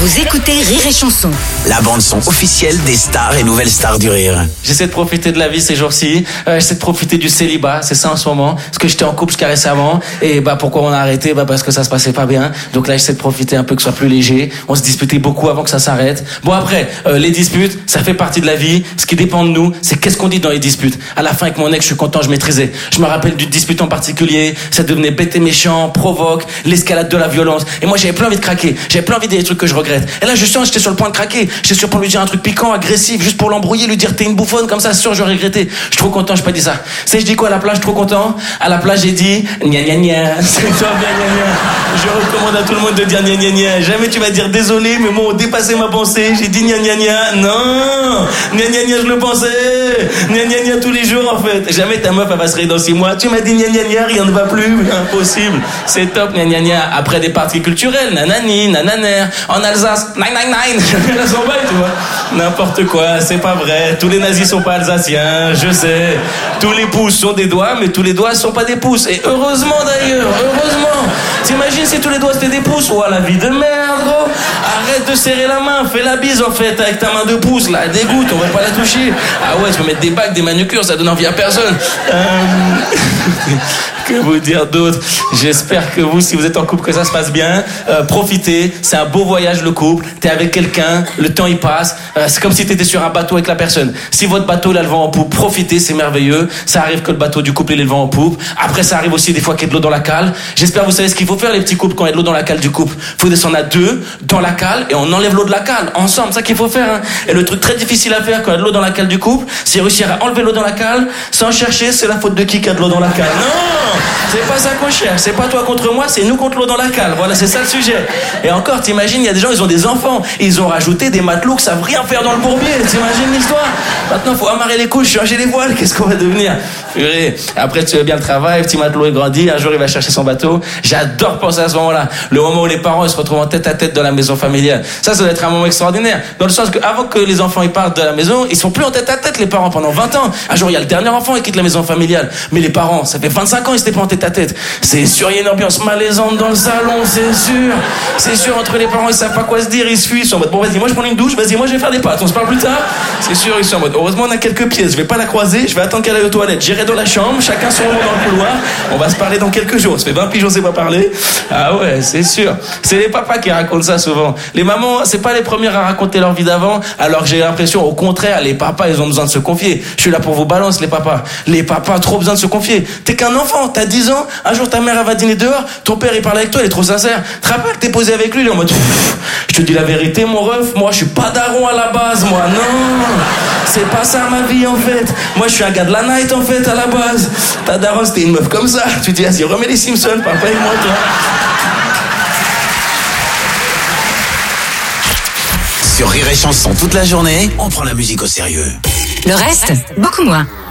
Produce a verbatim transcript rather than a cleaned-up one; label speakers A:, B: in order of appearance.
A: Vous écoutez Rire et Chanson,
B: la bande-son officielle des stars et nouvelles stars du rire.
C: J'essaie de profiter de la vie ces jours-ci. Euh, j'essaie de profiter du célibat, c'est ça en ce moment. Parce que j'étais en couple jusqu'à récemment. Et bah pourquoi on a arrêté? Bah parce que ça se passait pas bien. Donc là j'essaie de profiter un peu, que ce soit plus léger. On se disputait beaucoup avant que ça s'arrête. Bon après, euh, les disputes, ça fait partie de la vie. Ce qui dépend de nous, c'est qu'est-ce qu'on dit dans les disputes. À la fin avec mon ex, je suis content, je maîtrisais. Je me rappelle d'une dispute en particulier. Ça devenait bête et méchant, provoque, l'escalade de la violence. Et moi j'avais plein envie de craquer. J'avais plein envie de dire des trucs que je regrette. Et là je sens, j'étais sur le point de craquer. J'étais sur le point de lui dire un truc piquant, agressif, juste pour l'embrouiller, lui dire t'es une bouffonne, comme ça, sûr, j'aurais regretté. Je suis trop content, j'ai pas dit ça. C'est, je dis quoi à la plage, trop content. À la plage, j'ai dit gna gna gna. C'est toi, gna gna gna. Je recommande à tout le monde de dire gna gna gna. Jamais tu vas dire désolé, mais moi, on dépassé ma pensée. J'ai dit gna gna gna. Non, gna gna gna, je le pensais. Gna gna gna tous les jours, en fait. Jamais ta meuf, elle va se réveiller dans six mois. Tu m'as dit gna gna gna, rien ne va plus. Impossible. C'est top, gna gna gna. Après des parties culturelles, nanani, nananer. En Alsace, nine nine nine. Là, s'en va, tu vois. N'importe quoi, c'est pas vrai. Tous les nazis sont pas alsaciens, je sais. Tous les pouces sont des doigts, mais tous les doigts sont pas des pouces. Et heureusement d'ailleurs, heureusement. T'imagines si tous les doigts c'était des pouces? Ouah, la vie de merde, gros. Arrête de serrer la main, fais la bise en fait avec ta main de pouce, là, dégoûte, on va pas la toucher. Ah ouais, tu peux mettre des bagues, des manucures, ça donne envie à personne. Euh... que vous dire d'autre? J'espère que vous, si vous êtes en couple, que ça se passe bien. Euh, profitez, c'est un beau voyage le couple. T'es avec quelqu'un, le temps il passe. Euh, c'est comme si t'étais sur un bateau avec la personne. Si votre bateau il a le vent en poupe, profitez, c'est merveilleux. Ça arrive que le bateau du couple il ait le vent en poupe. Après ça arrive aussi des fois qu'il y a de l'eau dans la cale. J'espère que vous savez ce qu'il faut faire les petits couples quand il y a de l'eau dans la cale du couple. Faut descendre à deux dans la cale et on enlève l'eau de la cale ensemble. C'est ça qu'il faut faire. Hein. Et le truc très difficile à faire quand il y a de l'eau dans la cale du couple, c'est réussir à enlever l'eau dans la cale sans chercher. C'est la faute de qui qui a de l'eau dans la cale. Non, c'est pas ça qu'on cherche. C'est pas toi contre moi, c'est nous contre l'eau dans la cale. Voilà, c'est ça le sujet. Et encore, t'imagines, il y a des gens, ils ont des enfants, ils ont rajouté des matelots qui savent rien faire dans le bourbier. T'imagines l'histoire? Maintenant, faut amarrer les couches, changer les voiles. Qu'est-ce qu'on va devenir? Purée. Après, tu fais bien le travail, petit matelot est grandi, un jour il va chercher son bateau. J'adore penser à ce moment-là. Le moment où les parents ils se retrouvent en tête à tête dans la maison familiale. Ça, ça doit être un moment extraordinaire. Dans le sens qu'avant que les enfants ils partent de la maison, ils sont plus en tête à tête, les parents, pendant vingt ans. Un jour, il y a le dernier enfant qui quitte la maison familiale. Mais les parents, ça fait vingt-cinq ans, ils étaient pas en tête à tête. C'est sûr, il y a une ambiance malaisante dans le salon, c'est sûr. C'est sûr, entre les parents, ils savent pas quoi se dire, ils se fuient. Ils sont en mode, bon, vas-y, moi je prends une douche, vas-y, moi je vais faire des pâtes, on se parle plus tard. C'est sûr, ils sont en mode, heureusement, on a quelques pièces, je vais pas la croiser, je vais attendre qu'elle aille aux toilettes. J'irai dans la chambre, chacun son rôle dans le couloir. On va se parler dans quelques jours. Ça fait vingt piges, on sait pas parler. Ah ouais, c'est sûr. C'est les papas qui racontent ça souvent. Les mamans, c'est pas les premières à raconter leur vie d'avant, alors que j'ai l'impression, au contraire, les papas, ils ont besoin de se confier. Je suis là pour vous balance, les papas. Les papas, trop besoin de se confier. T'es qu'un enfant, t'as dix ans, un jour ta mère, elle va dîner dehors, ton père, il parle avec toi, il est trop sincère. Tu te rappelles que t'es posé avec lui, il est en mode, je te dis la vérité, mon ref, moi, je suis pas daron à la base, moi, non. C'est pas ça ma vie, en fait. Moi, je suis un gars de la night, en fait, à la base. Ta daron, c'était une meuf comme ça. Tu te dis, vas-y, remets les Simpsons, papa et moi, toi.
B: Sur Rire et Chanson toute la journée, on prend la musique au sérieux.
A: Le reste, beaucoup moins.